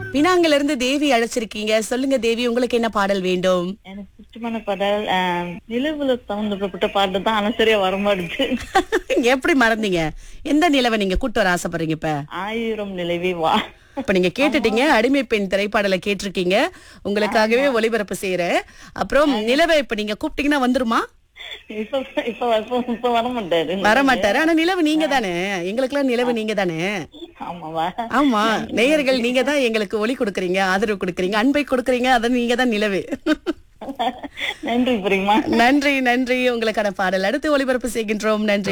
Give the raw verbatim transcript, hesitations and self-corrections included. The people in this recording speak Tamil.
பினாங்கில இருந்து தேவி அழைச்சிருக்கீங்க. சொல்லுங்க தேவி, உங்களுக்கு என்ன பாடல் வேண்டும்? எனக்கு பிடிச்சமான பாடல் ஆஹ், நிலவுல சம்பந்தப்பட்ட பாட்டு தான், ஆனா சரியா வரமாட்டுது. எப்படி மறந்தீங்க? எந்த நிலவை நீங்க கூட்டு வர ஆசைப்படுறீங்க இப்ப? ஆயிரம் நிலவே வா. இப்ப நீங்க கேட்டுட்டீங்க, அடிமை பெண் திரைப்பாடலை கேட்டிருக்கீங்க. உங்களுக்காகவே ஒளிபரப்பு செய்யறேன். அப்புறம் நிலவை இப்ப நீங்க கூப்பிட்டீங்கன்னா வந்துருமா? இப்ப இப்ப இப்ப இப்ப வர மாட்டாரு. வர மாட்டாரு. ஆனா நிலவு நீங்க தானே, எங்களுக்கெல்லாம் நிலவு நீங்க தானே. ஆமாவா? ஆமா, நேயர்கள் நீங்க தான் எங்களுக்கு ஒளி கொடுக்கறீங்க, ஆதரவு கொடுக்கறீங்க, அன்பை கொடுக்கறீங்க. அத நீங்க தான் நிலவு. நன்றி பிரியமா. நன்றி நன்றி. உங்களுக்கான பாடல் அடுத்து ஒளிபரப்பு செய்கின்றோம். நன்றி.